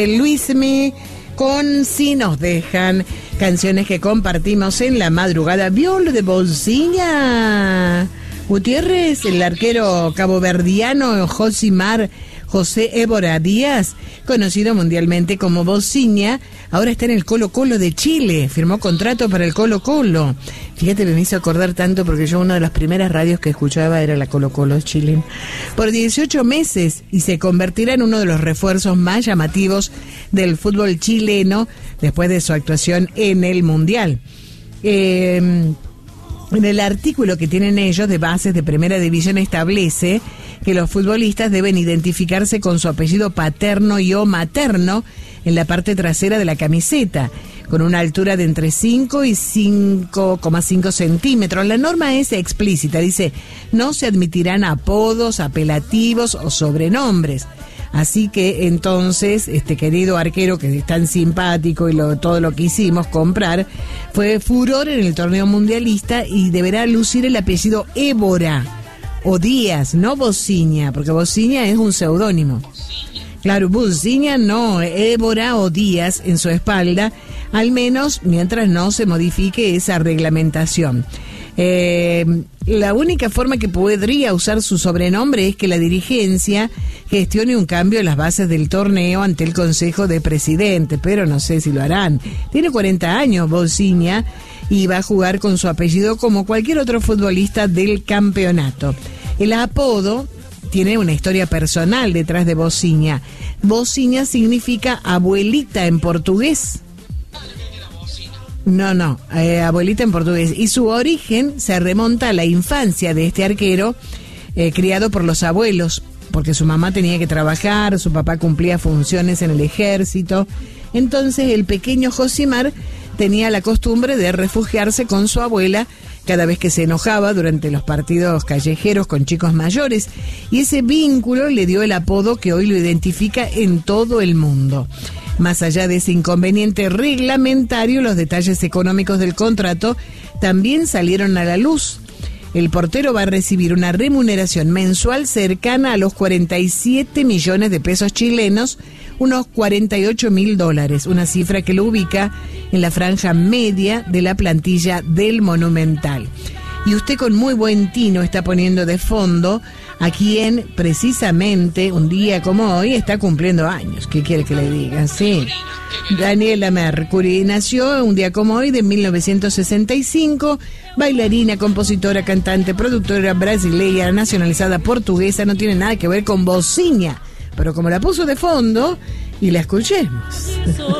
Luismi con Si nos dejan, canciones que compartimos en la madrugada. ¿Vio lo de Bolsiña? Gutiérrez, el arquero caboverdiano Josimar José Évora Díaz, conocido mundialmente como Bolsiña, ahora está en el Colo-Colo de Chile, firmó contrato para el Colo-Colo. Fíjate, me hizo acordar tanto porque yo una de las primeras radios que escuchaba era la Colo-Colo de Chile. Por 18 meses y se convertirá en uno de los refuerzos más llamativos del fútbol chileno después de su actuación en el Mundial. En el artículo que tienen ellos de bases de primera división establece que los futbolistas deben identificarse con su apellido paterno y o materno en la parte trasera de la camiseta, con una altura de entre 5 y 5,5 centímetros. La norma es explícita, dice, no se admitirán apodos, apelativos o sobrenombres. Así que entonces, este querido arquero que es tan simpático y todo lo que hicimos comprar, fue furor en el torneo mundialista y deberá lucir el apellido Évora o Díaz, no Bolsiña, porque Bolsiña es un seudónimo. Claro, Bolsiña no, Évora o Díaz en su espalda, al menos mientras no se modifique esa reglamentación. La única forma que podría usar su sobrenombre es que la dirigencia gestione un cambio en las bases del torneo ante el Consejo de Presidentes, pero no sé si lo harán. Tiene 40 años Bolsiña y va a jugar con su apellido como cualquier otro futbolista del campeonato. El apodo tiene una historia personal detrás de Bolsiña. Bolsiña significa abuelita en portugués. No, abuelita en portugués. Y su origen se remonta a la infancia de este arquero, criado por los abuelos, porque su mamá tenía que trabajar, su papá cumplía funciones en el ejército. Entonces el pequeño Josimar tenía la costumbre de refugiarse con su abuela cada vez que se enojaba durante los partidos callejeros con chicos mayores, y ese vínculo le dio el apodo que hoy lo identifica en todo el mundo. Más allá de ese inconveniente reglamentario, los detalles económicos del contrato también salieron a la luz. El portero va a recibir una remuneración mensual cercana a los 47 millones de pesos chilenos, unos $48.000, una cifra que lo ubica en la franja media de la plantilla del Monumental. Y usted con muy buen tino está poniendo de fondo a quien precisamente un día como hoy está cumpliendo años. ¿Qué quiere que le diga? Sí. Daniela Mercury nació un día como hoy de 1965, bailarina, compositora, cantante, productora brasileña, nacionalizada portuguesa, no tiene nada que ver con Bolsiña, pero como la puso de fondo y la escuchemos.